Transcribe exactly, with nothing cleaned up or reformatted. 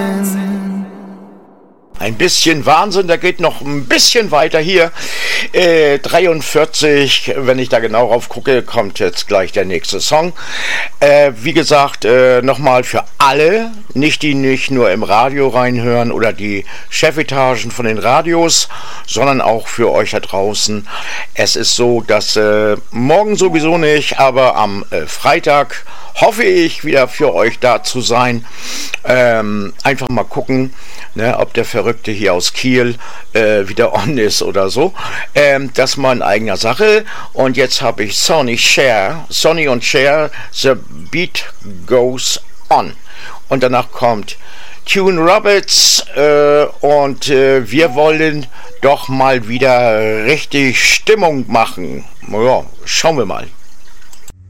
Ein bisschen Wahnsinn, der geht noch ein bisschen weiter hier. Äh, dreiundvierzig, wenn ich da genau rauf gucke, kommt jetzt gleich der nächste Song. Äh, wie gesagt, äh, nochmal für alle, nicht die nicht nur im Radio reinhören oder die Chefetagen von den Radios, sondern auch für euch da draußen. Es ist so, dass äh, morgen sowieso nicht, aber am äh, Freitag hoffe ich wieder für euch da zu sein. Ähm, einfach mal gucken, ne, ob der Verrückte hier aus Kiel äh, wieder on ist oder so. Ähm, das mal in eigener Sache. Und jetzt habe ich Sonny Cher, Sonny und Cher, The Beat Goes On. Und danach kommt Tune Roberts äh, und äh, wir wollen doch mal wieder richtig Stimmung machen. Ja, schauen wir mal.